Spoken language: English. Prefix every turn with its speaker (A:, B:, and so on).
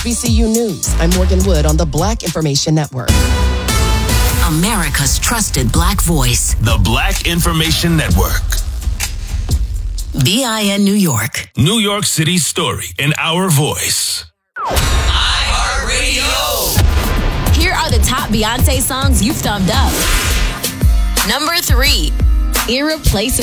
A: HBCU News. I'm Morgan Wood on the Black Information Network.
B: America's trusted Black voice.
C: The Black Information Network.
B: BIN New York.
C: New York City's story in our voice.
B: iHeartRadio. Here are the top Beyonce songs you've thumbed up. Number 3, Irreplaceable.